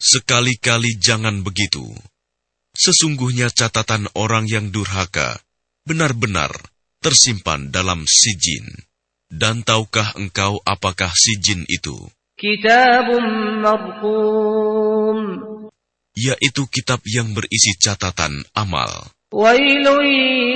Sekali-kali jangan begitu. Sesungguhnya catatan orang yang durhaka benar-benar tersimpan dalam sijin. Dan tahukah engkau apakah sijin itu? Kitabun marqum. Yaitu kitab yang berisi catatan amal. Wailun